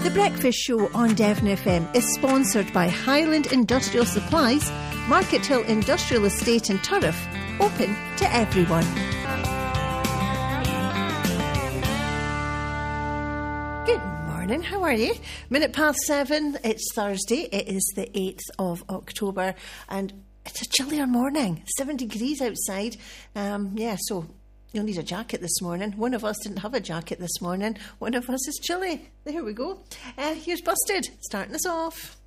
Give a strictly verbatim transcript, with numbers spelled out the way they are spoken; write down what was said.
The Breakfast Show on Devon F M is sponsored by Highland Industrial Supplies, Market Hill Industrial Estate in Turriff, open to everyone. Good morning, how are you? Minute past seven, it's Thursday, it is the eighth of October, and it's a chillier morning, seven degrees outside. Um, yeah, so you'll need a jacket this morning. One of us didn't have a jacket this morning. One of us is chilly. There we go. Uh, here's Busted, starting us off.